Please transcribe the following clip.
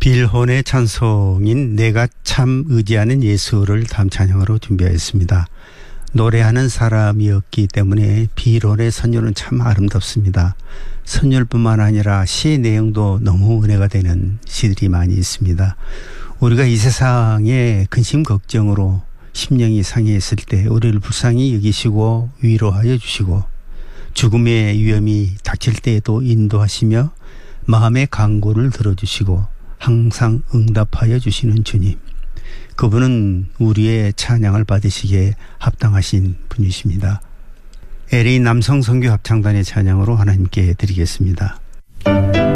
빌혼의 찬송인 내가 참 의지하는 예수를 다음 찬양으로 준비하였습니다. 노래하는 사람이었기 때문에 빌혼의 선율은 참 아름답습니다. 선율뿐만 아니라 시의 내용도 너무 은혜가 되는 시들이 많이 있습니다. 우리가 이 세상에 근심 걱정으로 심령이 상해했을 때 우리를 불쌍히 여기시고 위로하여 주시고 죽음의 위험이 닥칠 때에도 인도하시며 마음의 간구를 들어주시고 항상 응답하여 주시는 주님. 그분은 우리의 찬양을 받으시기에 합당하신 분이십니다. LA 남성 선교 합창단의 찬양으로 하나님께 드리겠습니다.